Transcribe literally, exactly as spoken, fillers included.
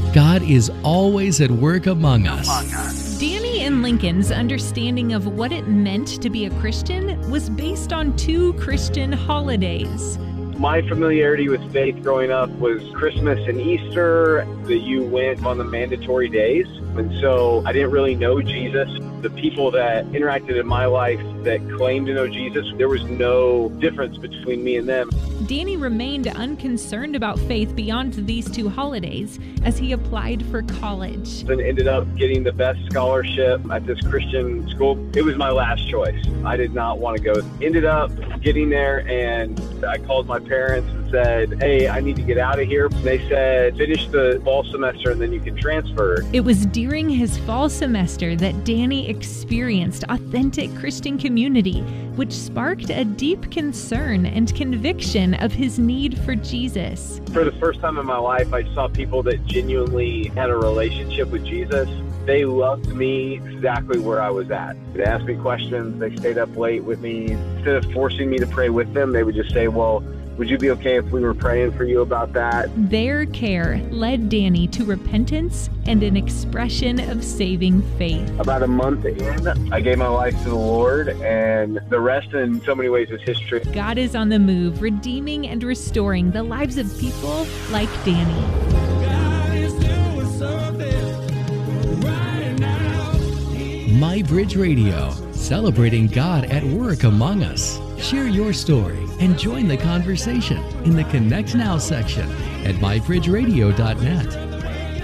God is always at work among us. Danny and Lincoln's understanding of what it meant to be a Christian was based on two Christian holidays. My familiarity with faith growing up was Christmas and Easter, that you went on the mandatory days. And so I didn't really know Jesus. The people that interacted in my life that claimed to know Jesus, there was no difference between me and them. Danny remained unconcerned about faith beyond these two holidays as he applied for college. And ended up getting the best scholarship at this Christian school. It was my last choice. I did not want to go. Ended up getting there, and I called my parents and said, hey, I need to get out of here. They said, finish the fall semester and then you can transfer. It was during his fall semester that Danny experienced authentic Christian community, which sparked a deep concern and conviction of his need for Jesus. For the first time in my life, I saw people that genuinely had a relationship with Jesus. They loved me exactly where I was at. They asked me questions. They stayed up late with me. Instead of forcing me to pray with them, they would just say, well, would you be okay if we were praying for you about that? Their care led Danny to repentance and an expression of saving faith. About a month in, I gave my life to the Lord, and the rest in so many ways is history. God is on the move, redeeming and restoring the lives of people like Danny. God is doing something right now. MyBridge Radio, celebrating God at work among us. Share your story and join the conversation in the Connect Now section at my bridge radio dot net.